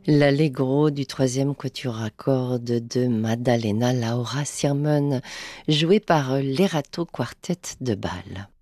L'Allegro du troisième quatuor à cordes de Maddalena Laura Sirmen, joué par l'Erato Quartet de Bâle.